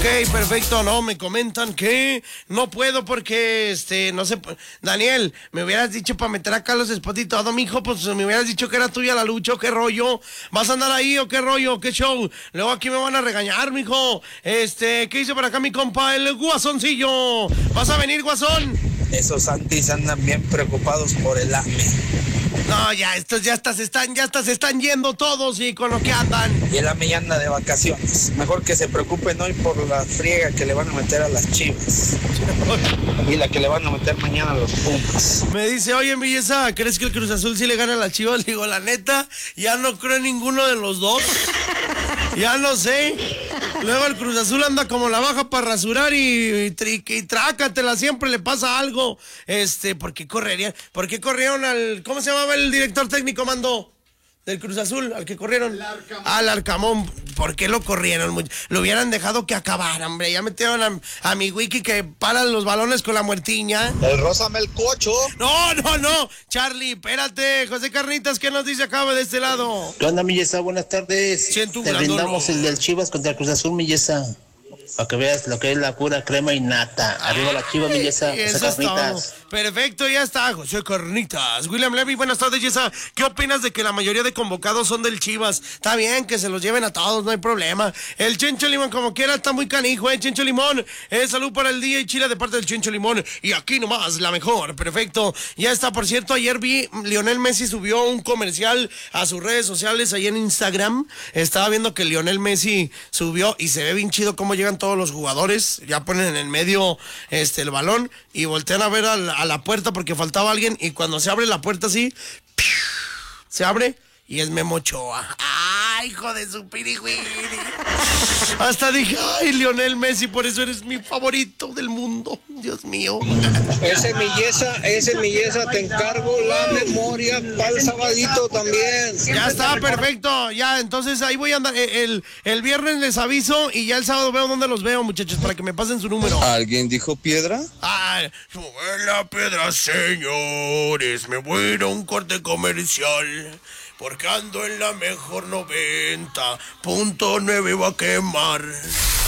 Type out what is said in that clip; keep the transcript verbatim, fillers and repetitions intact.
Ok, perfecto, no, me comentan que no puedo porque, este, no sé, Daniel, me hubieras dicho para meter acá los spots y todo, mijo, pues me hubieras dicho que era tuya la lucha, o qué rollo, ¿vas a andar ahí o qué rollo, qué show? Luego aquí me van a regañar, mijo, este, ¿qué hice por acá mi compa, el guasoncillo? ¿Vas a venir, guasón? Esos antis andan bien preocupados por el A M E. No, ya, estos ya hasta se están, ya hasta se están yendo todos y con lo que andan. Y el A M E ya anda de vacaciones. Mejor que se preocupen hoy por la friega que le van a meter a las Chivas. Y la que le van a meter mañana a los Pumas. Me dice, oye, belleza, ¿crees que el Cruz Azul sí le gana a las Chivas? Le digo, la neta, ya no creo en ninguno de los dos. Ya no sé. Luego el Cruz Azul anda como la baja para rasurar y, y, y, y trácatela, siempre le pasa algo. Este, ¿por qué correrían? ¿Por qué corrieron al, ¿cómo se llamaba el director técnico, Mando? Del Cruz Azul, al que corrieron. Al Arcamón. ¿Por qué lo corrieron? Lo hubieran dejado que acabara, hombre. Ya metieron a, a mi wiki que paran los balones con la muertiña. El Rózame el cocho. No, no, no. Charlie, espérate. José Carnitas, ¿qué nos dice acá de este lado? ¿Qué onda, Millesa? Buenas tardes. Te brindamos el del Chivas contra el Cruz Azul, Millesa. Para que veas lo que es la pura crema y nata. Arriba la Chiva, Millesa. José Carnitas. Perfecto, ya está, José Carnitas. William Levy, buenas tardes, Yesa. ¿Qué opinas de que la mayoría de convocados son del Chivas? Está bien, que se los lleven a todos, no hay problema. El Chencho Limón, como quiera, está muy canijo, ¿eh? Chencho Limón. Eh, salud para el día y chila de parte del Chencho Limón. Y aquí nomás, la mejor, perfecto. Ya está, por cierto, ayer vi, Lionel Messi subió un comercial a sus redes sociales, ahí en Instagram. Estaba viendo que Lionel Messi subió y se ve bien chido cómo llegan todos los jugadores. Ya ponen en el medio este, el balón y voltean a ver a la, a la puerta porque faltaba alguien, y cuando se abre la puerta así, se abre y es Memo Ochoa. ¡Ay, hijo de su pirigüiri! Hasta dije, ay, Lionel Messi, por eso eres mi favorito del mundo. Dios mío. Ese Millesa, ese Millesa, te encargo la memoria para el sabadito también. Ya está, perfecto. Ya, entonces ahí voy a andar. El, el viernes les aviso y ya el sábado veo dónde los veo, muchachos, para que me pasen su número. ¿Alguien dijo piedra? Ah, sube la piedra, señores. Me voy a ir a un corte comercial. Porque ando en la mejor noventa punto nueve, va a quemar.